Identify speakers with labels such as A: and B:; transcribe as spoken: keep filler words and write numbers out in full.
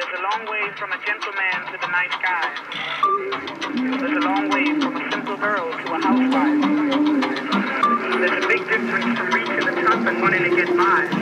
A: There's a long way from a gentleman to the nice guy. There's a long way from a simple girl to a housewife. There's a big difference from reaching the top and wanting to get by.